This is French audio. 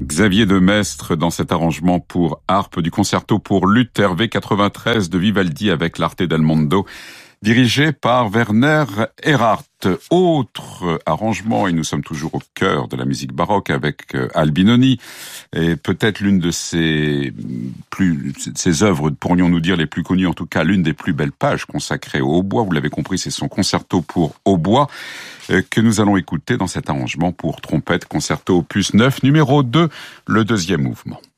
Xavier de Maistre dans cet arrangement pour harpe du concerto pour luth Hervé 93 de Vivaldi avec l'Arte del Mondo, dirigé par Werner Erhardt. Autre arrangement, et nous sommes toujours au cœur de la musique baroque avec Albinoni, et peut-être l'une de ses œuvres, pourrions-nous dire les plus connues, en tout cas l'une des plus belles pages consacrées au hautbois. Vous l'avez compris, c'est son concerto pour hautbois que nous allons écouter dans cet arrangement pour trompette, concerto opus 9, numéro 2, le deuxième mouvement.